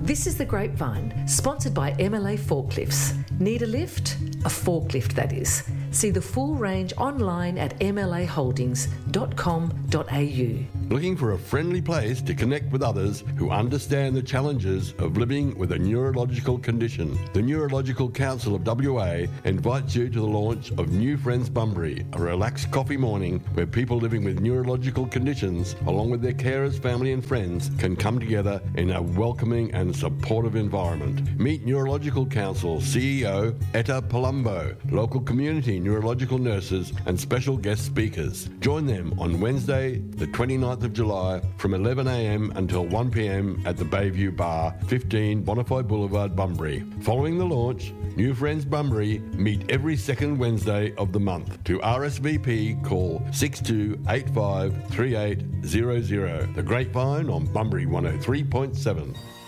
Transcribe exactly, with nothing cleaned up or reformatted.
This is The Grapevine, sponsored by M L A Forklifts. Need a lift? A forklift, that is. See the full range online at m l a holdings dot com dot a u. Looking for a friendly place to connect with others who understand the challenges of living with a neurological condition? The Neurological Council of W A invites you to the launch of New Friends Bunbury, a relaxed coffee morning where people living with neurological conditions, along with their carers, family and friends, can come together in a welcoming and supportive environment. Meet Neurological Council C E O Etta Palumbo, local community neurological nurses and special guest speakers. Join them on Wednesday, the twenty-ninth of July from eleven a m until one p m at the Bayview Bar, fifteen Bonafide Boulevard, Bunbury. Following the launch, New Friends Bunbury meet every second Wednesday of the month. To R S V P, call six two eight five three eight zero zero. The Grapevine on Bunbury one oh three point seven.